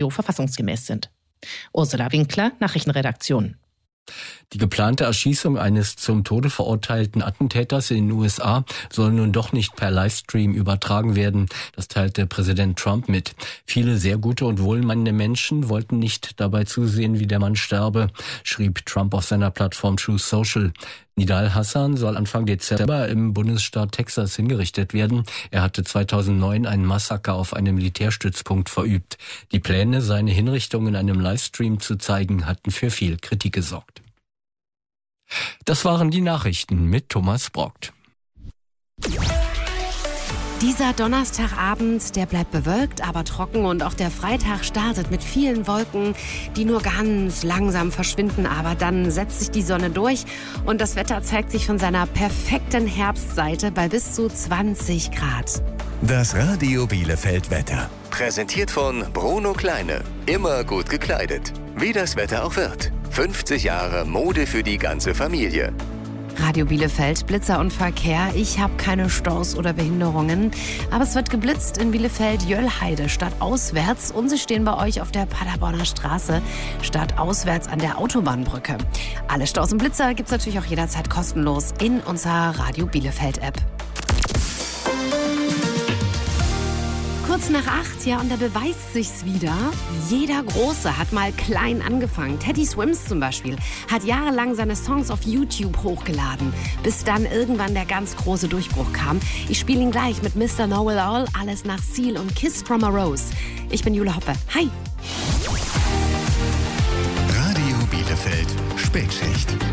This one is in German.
so verfassungsgemäß sind. Ursula Winkler, Nachrichtenredaktion. Die geplante Erschießung eines zum Tode verurteilten Attentäters in den USA soll nun doch nicht per Livestream übertragen werden. Das teilte Präsident Trump mit. Viele sehr gute und wohlmeinende Menschen wollten nicht dabei zusehen, wie der Mann sterbe, schrieb Trump auf seiner Plattform Truth Social. Nidal Hassan soll Anfang Dezember im Bundesstaat Texas hingerichtet werden. Er hatte 2009 ein Massaker auf einem Militärstützpunkt verübt. Die Pläne, seine Hinrichtung in einem Livestream zu zeigen, hatten für viel Kritik gesorgt. Das waren die Nachrichten mit Thomas Brockt. Dieser Donnerstagabend, der bleibt bewölkt, aber trocken und auch der Freitag startet mit vielen Wolken, die nur ganz langsam verschwinden, aber dann setzt sich die Sonne durch und das Wetter zeigt sich von seiner perfekten Herbstseite bei bis zu 20 Grad. Das Radio Bielefeld Wetter. Präsentiert von Bruno Kleine. Immer gut gekleidet. Wie das Wetter auch wird. 50 Jahre Mode für die ganze Familie. Radio Bielefeld, Blitzer und Verkehr. Ich habe keine Staus oder Behinderungen. Aber es wird geblitzt in Bielefeld-Jöllheide stadtauswärts. Und sie stehen bei euch auf der Paderborner Straße stadtauswärts an der Autobahnbrücke. Alle Staus und Blitzer gibt's natürlich auch jederzeit kostenlos in unserer Radio Bielefeld-App. Kurz nach 8, ja, und da beweist sich's wieder. Jeder Große hat mal klein angefangen. Teddy Swims zum Beispiel hat jahrelang seine Songs auf YouTube hochgeladen, bis dann irgendwann der ganz große Durchbruch kam. Ich spiele ihn gleich mit Mr. Know-It-All, alles nach Seal und Kiss from a Rose. Ich bin Jule Hoppe. Hi! Radio Bielefeld Spätschicht.